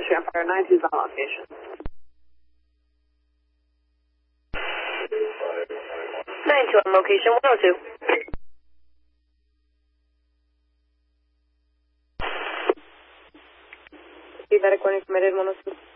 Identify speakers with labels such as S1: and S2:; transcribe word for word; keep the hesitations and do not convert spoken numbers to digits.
S1: Michigan Fire nine two's on location.
S2: nine two on location, one oh two. Medic warning permitted, one oh two.